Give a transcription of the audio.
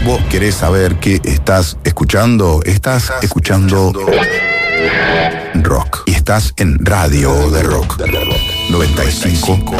vos querés saber qué estás escuchando, estás escuchando rock. Y estás en Radio de Rock 95.1.